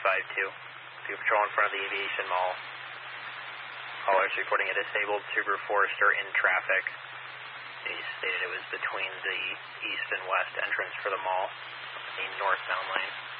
Field Patrol in front of the Aviation Mall. Callers reporting a disabled Subaru Forester in traffic. They stated it was between the east and west entrance for the mall, the northbound lane.